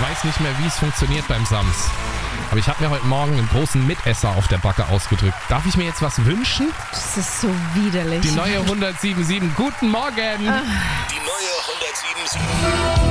weiß nicht mehr, wie es funktioniert beim Sams. Aber ich habe mir heute Morgen einen großen Mitesser auf der Backe ausgedrückt. Darf ich mir jetzt was wünschen? Das ist so widerlich. Die neue 107.7. Guten Morgen! Die neue 107.7.